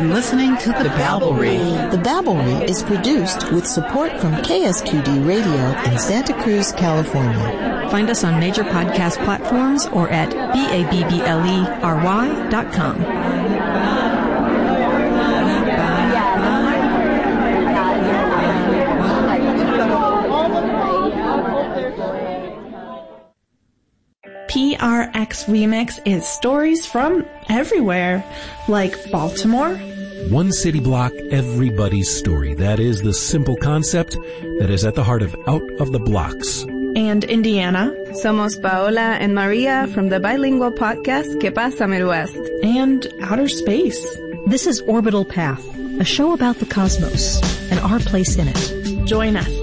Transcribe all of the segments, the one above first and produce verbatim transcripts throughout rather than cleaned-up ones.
listening to The Babblery. The Babblery is produced with support from K S Q D Radio in Santa Cruz, California. Find us on major podcast platforms or at B A B B L E R Y dot com. P R X Remix is stories from everywhere, like Baltimore. One city block, everybody's story. That is the simple concept that is at the heart of Out of the Blocks. And Indiana. Somos Paola and Maria from the bilingual podcast Que Pasa Midwest. And outer space. This is Orbital Path, a show about the cosmos and our place in it. Join us.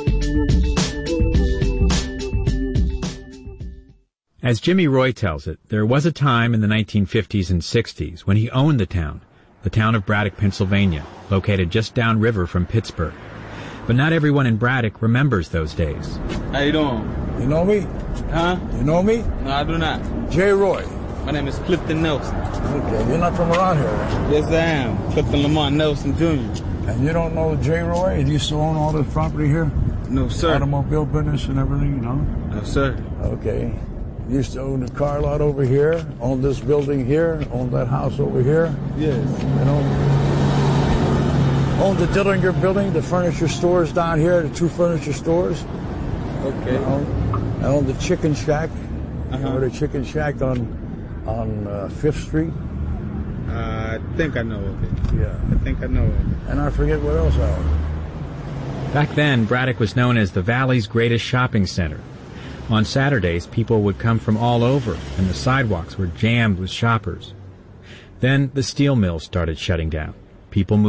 As Jimmy Roy tells it, there was a time in the nineteen fifties and sixties when he owned the town, the town of Braddock, Pennsylvania, located just downriver from Pittsburgh. But not everyone in Braddock remembers those days. How you doing? You know me? Huh? You know me? No, I do not. Jay Roy. My name is Clifton Nelson. Okay, you're not from around here, right? Yes, I am. Clifton Lamont Nelson Junior And you don't know Jay Roy? Do you still own all this property here? No, sir. Automobile business and everything, you know? No, sir. Okay. Used to own the car lot over here, own this building here, own that house over here. Yes. You know, own the Dillinger building, the furniture stores down here, the two furniture stores. Okay. You know, I own the Chicken Shack. Uh-huh. You know, the Chicken Shack on on uh, Fifth Street. Uh, I think I know of it. Yeah. I think I know of it. And I forget what else I own. Back then, Braddock was known as the Valley's greatest shopping center. On Saturdays, people would come from all over, and the sidewalks were jammed with shoppers. Then the steel mills started shutting down. People moved